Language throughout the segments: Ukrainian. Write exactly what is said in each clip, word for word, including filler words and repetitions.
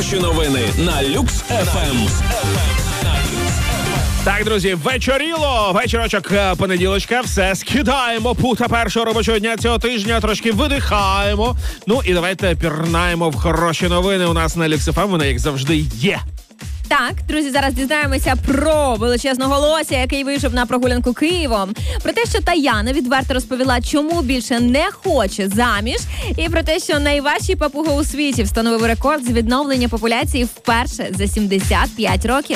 Хороші новини на Люкс еф ем. Так, друзі, вечоріло, вечорочок понеділочка, все, скидаємо пута першого робочого дня цього тижня, трошки видихаємо. Ну і давайте пірнаємо в хороші новини у нас на Люкс еф ем, вони як завжди є. Так, друзі, зараз дізнаємося про величезного лося, який вийшов на прогулянку Києвом. Про те, що Таяна відверто розповіла, чому більше не хоче заміж. І про те, що найважчий папуга у світі встановив рекорд з відновлення популяції вперше за сімдесят п'ять років.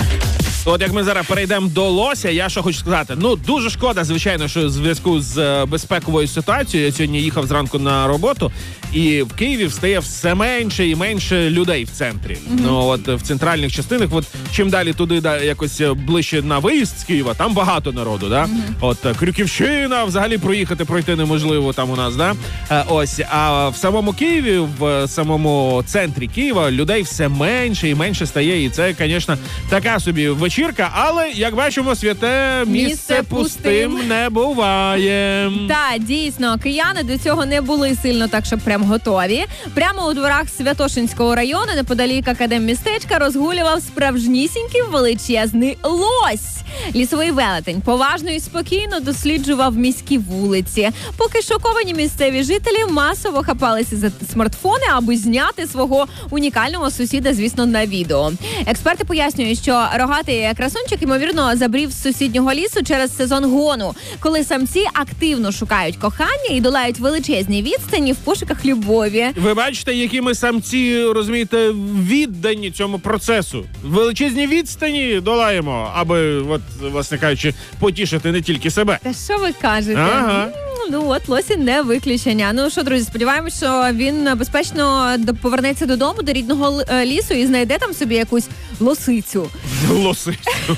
От як ми зараз перейдемо до лося, я що хочу сказати. Ну, дуже шкода, звичайно, що в зв'язку з е, безпековою ситуацією, я сьогодні їхав зранку на роботу, і в Києві встає все менше і менше людей в центрі. Mm-hmm. Ну, от в центральних частинах, от чим далі туди, да, якось ближче на виїзд з Києва, там багато народу, да? Mm-hmm. От Крюківщина, взагалі проїхати, пройти неможливо там у нас, да? Е, ось, а в самому Києві, в самому центрі Києва людей все менше і менше стає, і це, звісно, така собі вечірка, але, як бачимо, святе місце, місце пустим. пустим не буває. Так, дійсно, кияни до цього не були сильно так, щоб прям готові. Прямо у дворах Святошинського району, неподалік академмістечка, розгулював справжнісінький величезний лось. Лісовий велетень поважно і спокійно досліджував міські вулиці, поки шоковані місцеві жителі масово хапалися за смартфони, аби зняти свого унікального сусіда, звісно, на відео. Експерти пояснюють, що рогатий красунчик, ймовірно, забрів з сусіднього лісу через сезон гону, коли самці активно шукають кохання і долають величезні відстані в пошуках любові. Ви бачите, які ми самці, розумієте, віддані цьому процесу. Величезні відстані долаємо, аби, от, власне кажучи, потішити не тільки себе. Та що ви кажете? Ага. Ну, от лосі не виключення. Ну що, друзі, сподіваємось, що він безпечно повернеться додому, до рідного лісу і знайде там собі якусь лосицю. Лосицю.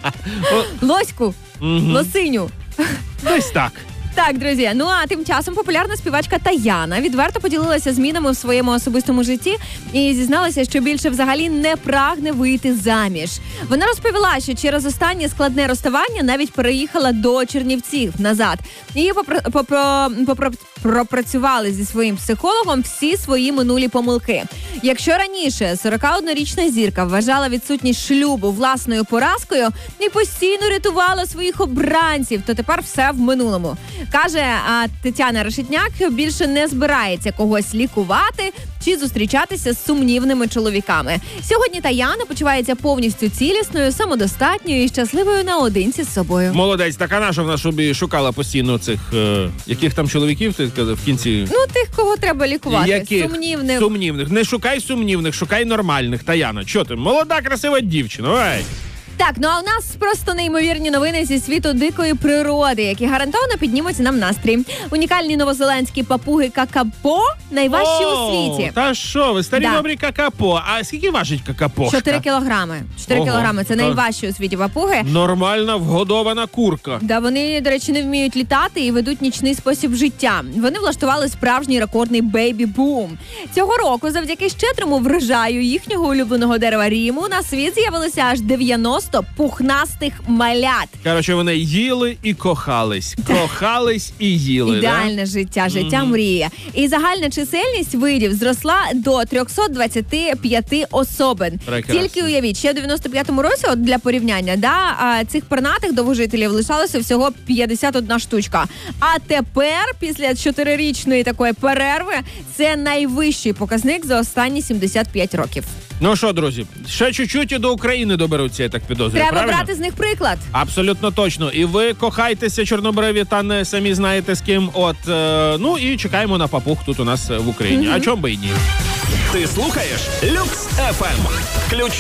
Лоську. Лосиню. Десь так. Так, друзі, ну а тим часом популярна співачка Таяна відверто поділилася змінами в своєму особистому житті і зізналася, що більше взагалі не прагне вийти заміж. Вона розповіла, що через останнє складне розставання навіть переїхала до Чернівців назад. Її попро- попро- попро- пропрацювали зі своїм психологом всі свої минулі помилки. Якщо раніше сорокаоднорічна зірка вважала відсутність шлюбу власною поразкою і постійно рятувала своїх обранців, то тепер все в минулому. Каже, а Тетяна Решетняк більше не збирається когось лікувати чи зустрічатися з сумнівними чоловіками. Сьогодні Таяна почувається повністю цілісною, самодостатньою і щасливою наодинці з собою. Молодець, така наша вона собі шукала постійно цих, е, яких там чоловіків, ти сказав, в кінці? Ну, тих, кого треба лікувати. Яких? Сумнівних. Сумнівних. Не шукай сумнівних, шукай нормальних, Таяна. Чо ти? Молода, красива дівчина, ой. Так, ну а у нас просто неймовірні новини зі світу дикої природи, які гарантовано піднімуть нам настрій. Унікальні новозеландські папуги какапо найважчі О, у світі. Та що ви, старі Да. добрі какапо. А скільки важить какапошка? Чотири кілограми. Чотири Ого, кілограми. Це та- найважчі у світі папуги. Нормальна вгодована курка. Да, вони, до речі, не вміють літати і ведуть нічний спосіб життя. Вони влаштували справжній рекордний бейбі-бум. Цього року, завдяки щедрому врожаю їхнього улюбленого дерева Ріму, на світ з'явилося аж дев'яносто пухнастих малят. Коротше, вони їли і кохались. Кохались і їли. Ідеальне да? життя, життя Мгм. мрія. І загальна чисельність видів зросла до триста двадцять п'ять особин. Прекрасно. Тільки уявіть, ще в дев'яносто п'ятому році, от для порівняння, да, а, цих пернатих довгожителів лишалося всього п'ятдесят одна штучка. А тепер, після чотирирічної такої перерви, це найвищий показник за останні сімдесят п'ять років. Ну що, друзі, ще чуть-чуть і до України доберуться, я так підозрюю, Треба правильно? брати з них приклад. Абсолютно точно. І ви кохайтеся, чорнобриві, та не самі знаєте з ким. От, е, ну і чекаємо на папуг тут у нас в Україні. Mm-hmm. А чом би і ні? Ти слухаєш Люкс еф ем. Ключ